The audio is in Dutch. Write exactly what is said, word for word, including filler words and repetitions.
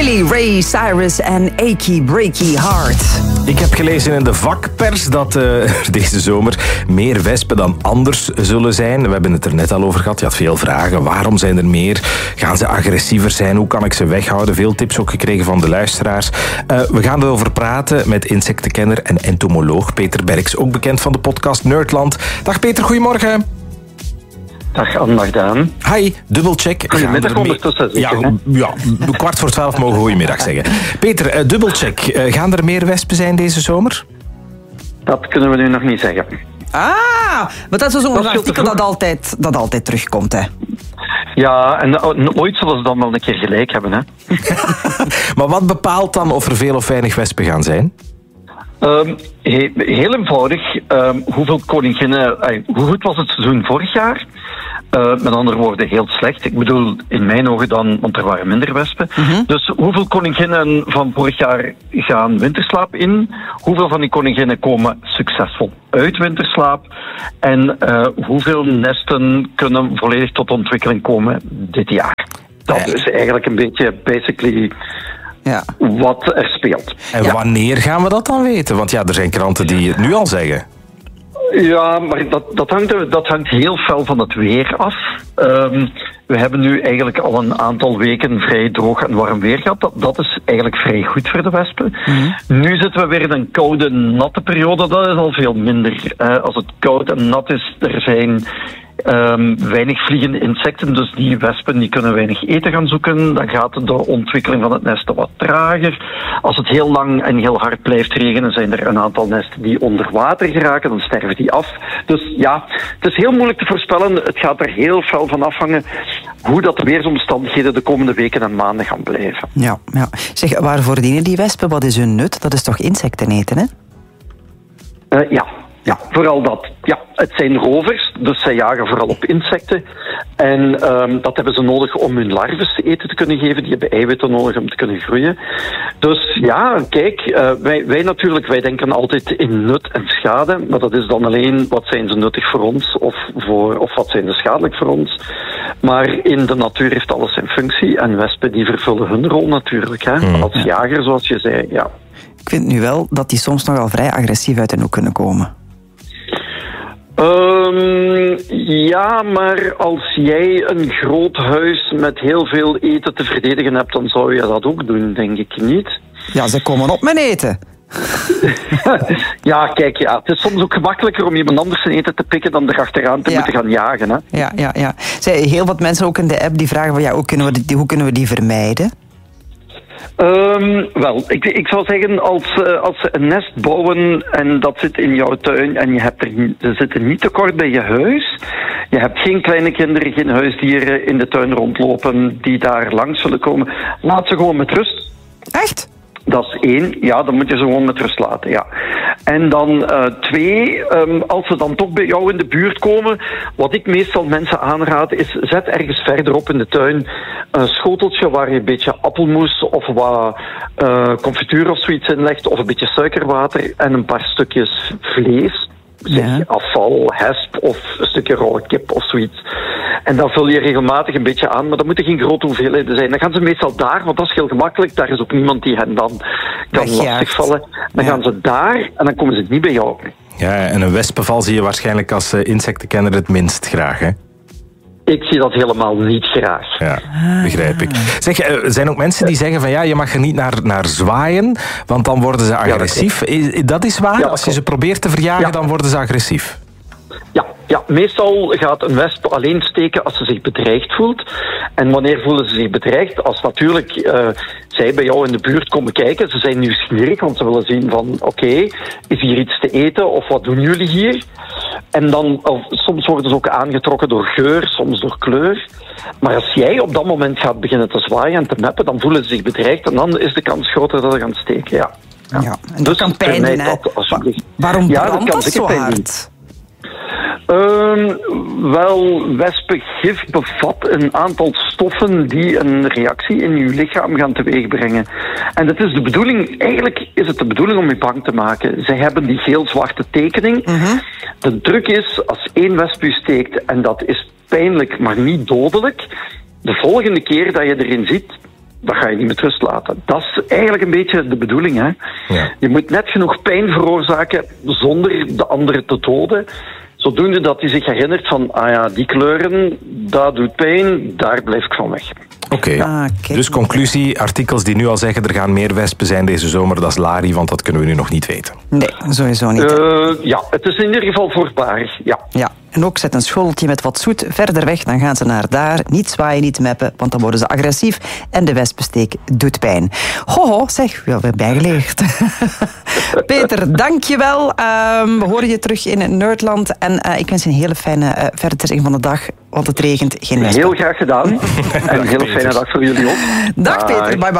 Billy Ray Cyrus en Achy Breaky Heart. Ik heb gelezen in de vakpers dat uh, er deze zomer meer wespen dan anders zullen zijn. We hebben het er net al over gehad. Je had veel vragen. Waarom zijn er meer? Gaan ze agressiever zijn? Hoe kan ik ze weghouden? Veel tips ook gekregen van de luisteraars. Uh, we gaan erover praten met insectenkenner en entomoloog Peter Berks. Ook bekend van de podcast Nerdland. Dag Peter, goedemorgen. Dag Anne, dag Daan. Hi, dubbelcheck. Goedemiddag ondertussen. Ja, ja, kwart voor twaalf mogen we goedemiddag zeggen. Peter, uh, dubbelcheck. Uh, gaan er meer wespen zijn deze zomer? Dat kunnen we nu nog niet zeggen. Ah, maar dat is zo'n artikel dat altijd, dat altijd terugkomt, hè? Ja, en ooit zullen ze dan wel een keer gelijk hebben, hè? Maar wat bepaalt dan of er veel of weinig wespen gaan zijn? Um, he, heel eenvoudig. Um, hoeveel koninginnen... Uh, hoe goed was het seizoen vorig jaar? Uh, met andere woorden, heel slecht. Ik bedoel, in mijn ogen dan, want er waren minder wespen. Mm-hmm. Dus hoeveel koninginnen van vorig jaar gaan winterslaap in? Hoeveel van die koninginnen komen succesvol uit winterslaap? En uh, hoeveel nesten kunnen volledig tot ontwikkeling komen dit jaar? Dat is eigenlijk een beetje basically... Ja. Wat er speelt. En ja. Wanneer gaan we dat dan weten? Want ja, er zijn kranten die het nu al zeggen. Ja, maar dat, dat, hangt, dat hangt heel fel van het weer af. Um, we hebben nu eigenlijk al een aantal weken vrij droog en warm weer gehad. Dat, dat is eigenlijk vrij goed voor de wespen. Mm-hmm. Nu zitten we weer in een koude, natte periode. Dat is al veel minder. Uh, als het koud en nat is, er zijn... Um, weinig vliegende insecten, dus die wespen die kunnen weinig eten gaan zoeken. Dan gaat de ontwikkeling van het nest wat trager. Als het heel lang en heel hard blijft regenen, zijn er een aantal nesten die onder water geraken, dan sterven die af. Dus ja, het is heel moeilijk te voorspellen. Het gaat er heel fel van afhangen hoe dat de weersomstandigheden de komende weken en maanden gaan blijven. Ja, ja. Zeg, waarvoor dienen die wespen? Wat is hun nut? Dat is toch insecten eten, hè? Uh, ja. Ja, vooral dat. Ja, het zijn rovers, dus zij jagen vooral op insecten. En um, dat hebben ze nodig om hun larven te eten te kunnen geven. Die hebben eiwitten nodig om te kunnen groeien. Dus ja, kijk, uh, wij, wij natuurlijk, wij denken altijd in nut en schade. Maar dat is dan alleen, wat zijn ze nuttig voor ons of, voor, of wat zijn ze schadelijk voor ons. Maar in de natuur heeft alles zijn functie. En wespen die vervullen hun rol natuurlijk, hè, mm. als jager, zoals je zei, ja. Ik vind nu wel dat die soms nogal vrij agressief uit hun hoek kunnen komen. Um, ja, maar als jij een groot huis met heel veel eten te verdedigen hebt, dan zou je dat ook doen, denk ik niet. Ja, ze komen op met eten. Ja, kijk, ja, het is soms ook gemakkelijker om iemand anders zijn eten te pikken dan erachteraan te ja. moeten gaan jagen. Hè? Ja, ja, ja. Zij, heel wat mensen ook in de app die vragen van, ja, hoe kunnen we die, hoe kunnen we die vermijden? Um, wel, ik, ik zou zeggen, als, uh, als ze een nest bouwen en dat zit in jouw tuin en je hebt er, ze zitten niet te kort bij je huis, je hebt geen kleine kinderen, geen huisdieren in de tuin rondlopen die daar langs zullen komen, laat ze gewoon met rust. Echt? Dat is één, ja, dan moet je ze gewoon met rust laten, ja. En dan uh, twee, um, als ze dan toch bij jou in de buurt komen, wat ik meestal mensen aanraad is, zet ergens verderop in de tuin een schoteltje waar je een beetje appelmoes of wat uh, confituur of zoiets in legt, of een beetje suikerwater en een paar stukjes vlees. Zeg je, ja. afval, hesp of een stukje rauwe kip of zoiets. En dan vul je regelmatig een beetje aan, maar dat moeten geen grote hoeveelheden zijn. Dan gaan ze meestal daar, want dat is heel gemakkelijk. Daar is ook niemand die hen dan kan lastigvallen. Dan ja. gaan ze daar en dan komen ze niet bij jou. Ja, en een wespenval zie je waarschijnlijk als insectenkenner het minst graag, hè? Ik zie dat helemaal niet graag. Ja, begrijp ik. Zeg, er zijn ook mensen die zeggen van ja, je mag er niet naar, naar zwaaien, want dan worden ze agressief. Ja, dat, dat is waar? Ja, als je ze probeert te verjagen, ja. dan worden ze agressief. Ja, ja, meestal gaat een wesp alleen steken als ze zich bedreigd voelt. En wanneer voelen ze zich bedreigd? Als natuurlijk uh, zij bij jou in de buurt komen kijken. Ze zijn nieuwsgierig, want ze willen zien van oké, okay, is hier iets te eten of wat doen jullie hier? En dan, of, soms worden ze ook aangetrokken door geur, soms door kleur. Maar als jij op dat moment gaat beginnen te zwaaien en te meppen, dan voelen ze zich bedreigd en dan is de kans groter dat ze gaan steken, ja. ja. ja en dat dus kan pijn doen, hè? Wa- waarom ja, brandt dat, dat zo hard? Um, wel, wespengif bevat een aantal stoffen die een reactie in je lichaam gaan teweegbrengen. En het is de bedoeling, eigenlijk is het de bedoeling om je bang te maken. Zij hebben die geel-zwarte tekening. Mm-hmm. De truc is, als één wesp je steekt en dat is pijnlijk, maar niet dodelijk, de volgende keer dat je erin ziet, dat ga je niet met rust laten. Dat is eigenlijk een beetje de bedoeling. Hè? Ja. Je moet net genoeg pijn veroorzaken zonder de andere te doden. Zodoende dat hij zich herinnert van, ah ja, die kleuren, dat doet pijn, daar blijf ik van weg. Oké, okay. Ah, dus conclusie, artikels die nu al zeggen er gaan meer wespen zijn deze zomer, dat is larie, want dat kunnen we nu nog niet weten. Nee, sowieso niet. Uh, ja, het is in ieder geval voorbarig, ja. Ja, en ook zet een schoteltje met wat zoet verder weg, dan gaan ze naar daar. Niet zwaaien, niet meppen, want dan worden ze agressief en de wespensteek doet pijn. Hoho, zeg, we hebben bijgeleerd. Peter, dank je wel. Um, we horen je terug in Nerdland en uh, ik wens je een hele fijne uh, verdeling van de dag, want het regent, geen wespen. Heel graag gedaan en een hele fijne dag voor jullie ook. Dag Peter, bye bye.